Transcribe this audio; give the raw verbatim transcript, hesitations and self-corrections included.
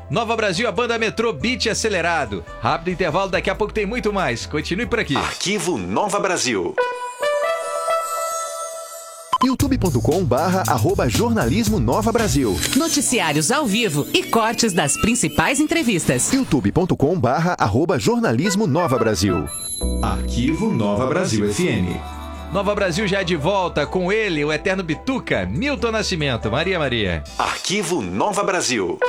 Nova Brasil, a banda Metrô, beat acelerado. Rápido intervalo, daqui a pouco tem muito mais. Continue por aqui. Arquivo Nova Brasil. youtube ponto com barra arroba jornalismo Nova Brasil. Noticiários ao vivo e cortes das principais entrevistas. youtube ponto com barra arroba jornalismo Nova Brasil. Arquivo Nova Brasil F M. Nova Brasil já de volta com ele, o eterno Bituca, Milton Nascimento. Maria Maria. Arquivo Nova Brasil.